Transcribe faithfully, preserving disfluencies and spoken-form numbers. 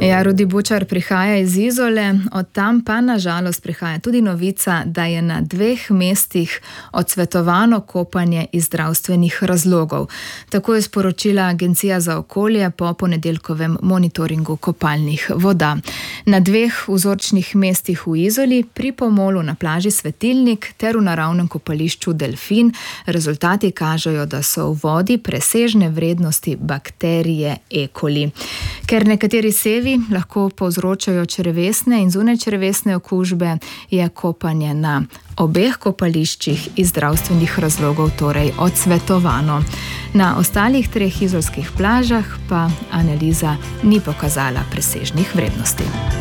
Ja, Rudi Bučar prihaja iz Izole, od tam pa nažalost prihaja tudi novica, da je na dveh mestih odsvetovano kopanje iz zdravstvenih razlogov. Tako je sporočila Agencija za okolje po ponedeljkovem monitoringu kopalnih voda. Na dveh vzorčnih mestih v Izoli, pri Pomolu na plaži Svetilnik ter v naravnem kopališču Delfin, rezultati kažejo, da so v vodi presežne vrednosti bakterije E. coli. Ker nekateri sevi lahko povzročajo črevesne in zunajčrevesne okužbe, je kopanje na obeh kopališčih iz zdravstvenih razlogov torej odsvetovano. Na ostalih treh izolskih plažah pa analiza ni pokazala presežnih vrednosti.